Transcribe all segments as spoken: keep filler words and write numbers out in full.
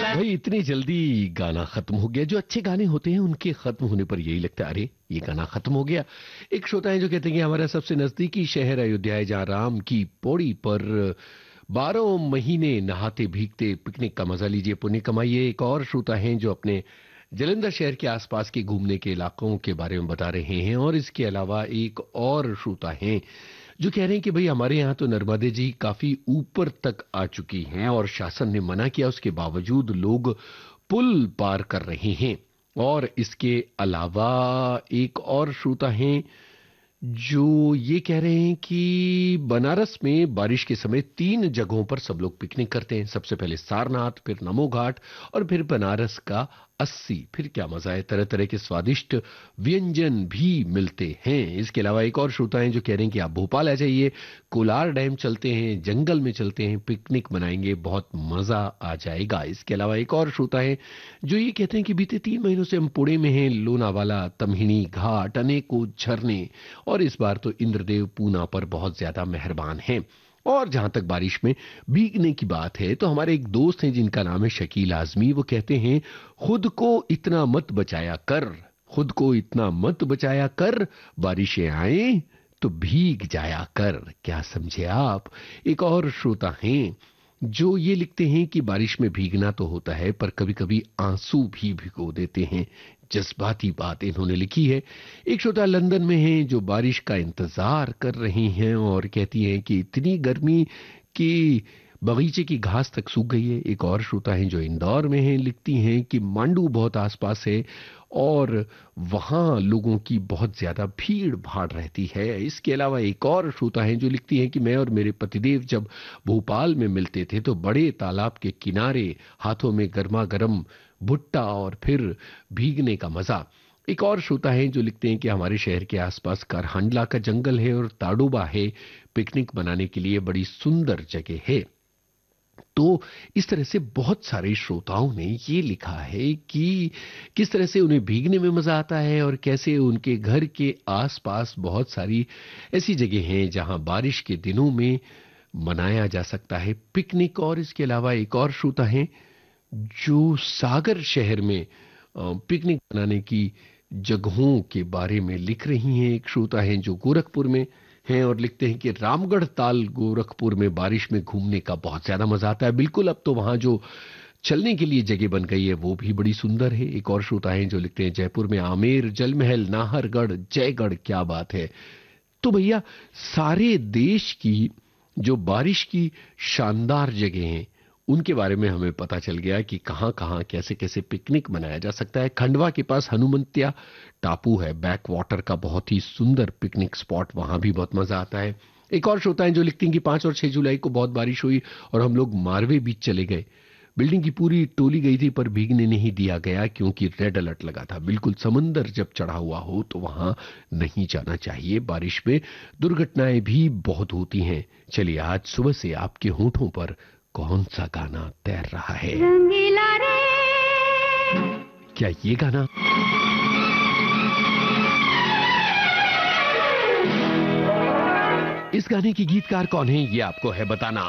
भाई इतनी जल्दी गाना खत्म हो गया। जो अच्छे गाने होते हैं उनके खत्म होने पर यही लगता है अरे ये गाना खत्म हो गया। एक श्रोता है जो कहते हैं कि हमारा सबसे नजदीकी शहर अयोध्या है, जहाँ राम की पौड़ी पर बारह महीने नहाते भीगते पिकनिक का मजा लीजिए, पुण्य कमाइए। एक और श्रोता हैं जो अपने जलंधर शहर के आसपास के घूमने के इलाकों के बारे में बता रहे हैं। और इसके अलावा एक और श्रोता हैं जो कह रहे हैं कि भाई हमारे यहाँ तो नर्मदे जी काफी ऊपर तक आ चुकी हैं और शासन ने मना किया, उसके बावजूद लोग पुल पार कर रहे हैं। और इसके अलावा एक और श्रोता हैं जो ये कह रहे हैं कि बनारस में बारिश के समय तीन जगहों पर सब लोग पिकनिक करते हैं। सबसे पहले सारनाथ, फिर नमो घाट और फिर बनारस का अस्सी। फिर क्या मजा है, तरह तरह के स्वादिष्ट व्यंजन भी मिलते हैं। इसके अलावा एक और श्रोता हैं जो कह रहे हैं कि आप भोपाल आ जाइए, कोलार डैम चलते हैं, जंगल में चलते हैं, पिकनिक मनाएंगे, बहुत मजा आ जाएगा। इसके अलावा एक और श्रोता है जो ये कहते हैं कि बीते तीन महीनों से हम पुणे में हैं, लोनावाला, तमहिणी घाट, अनेकों झरने, और इस बार तो इंद्रदेव पूना पर बहुत ज्यादा मेहरबान हैं। और जहां तक बारिश में भीगने की बात है तो हमारे एक दोस्त हैं जिनका नाम है शकील आजमी। वो कहते हैं खुद को इतना मत बचाया कर, खुद को इतना मत बचाया कर, बारिशें आए तो भीग जाया कर। क्या समझे आप। एक और श्रोता हैं जो ये लिखते हैं कि बारिश में भीगना तो होता है पर कभी कभी आंसू भी भिगो देते हैं। जज्बाती बात इन्होंने लिखी है। एक श्रोता लंदन में है जो बारिश का इंतजार कर रही हैं और कहती हैं कि इतनी गर्मी कि बगीचे की घास तक सूख गई है। एक और श्रोता हैं जो इंदौर में हैं, लिखती हैं कि मांडू बहुत आसपास है और वहां लोगों की बहुत ज्यादा भीड़ भाड़ रहती है। इसके अलावा एक और श्रोता हैं जो लिखती हैं कि मैं और मेरे पतिदेव जब भोपाल में मिलते थे तो बड़े तालाब के किनारे हाथों में गर्मा गर्म भुट्टा और फिर भीगने का मजा। एक और श्रोता हैं जो लिखते हैं कि हमारे शहर के आसपास कारहांडला का जंगल है और ताडोबा है, पिकनिक बनाने के लिए बड़ी सुंदर जगह है। तो इस तरह से बहुत सारे श्रोताओं ने ये लिखा है कि किस तरह से उन्हें भीगने में मजा आता है और कैसे उनके घर के आसपास बहुत सारी ऐसी जगह हैं जहां बारिश के दिनों में मनाया जा सकता है पिकनिक। और इसके अलावा एक और श्रोता हैं जो सागर शहर में पिकनिक बनाने की जगहों के बारे में लिख रही हैं। एक श्रोता हैं जो गोरखपुर में हैं और लिखते हैं कि रामगढ़ ताल गोरखपुर में बारिश में घूमने का बहुत ज्यादा मजा आता है। बिल्कुल, अब तो वहां जो चलने के लिए जगह बन गई है वो भी बड़ी सुंदर है। एक और श्रोता हैं जो लिखते हैं जयपुर में आमेर, जलमहल, नाहरगढ़, जयगढ़, क्या बात है। तो भैया सारे देश की जो बारिश की शानदार जगह हैं उनके बारे में हमें पता चल गया कि कहां कहां कैसे कैसे पिकनिक मनाया जा सकता है। खंडवा के पास हनुमंतिया टापू है, बैक वाटर का बहुत ही सुंदर पिकनिक स्पॉट, वहां भी बहुत मजा आता है। एक और श्रोता हैं जो लिखते हैं कि पांच और छह जुलाई को बहुत बारिश हुई और हम लोग मारवे बीच चले गए। बिल्डिंग की पूरी टोली गई थी पर भीगने नहीं दिया गया क्योंकि रेड अलर्ट लगा था। बिल्कुल, समंदर जब चढ़ा हुआ हो तो वहां नहीं जाना चाहिए, बारिश में दुर्घटनाएं भी बहुत होती हैं। चलिए आज सुबह से आपके होठों पर कौन सा गाना तैर रहा है? रंगीला रे। क्या ये गाना? इस गाने की गीतकार कौन है ये आपको है बताना।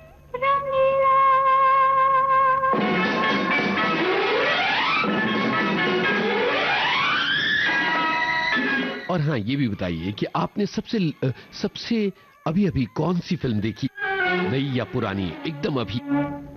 और हाँ, ये भी बताइए कि आपने सबसे सबसे अभी अभी कौन सी फिल्म देखी, नई या पुरानी? एकदम अभी।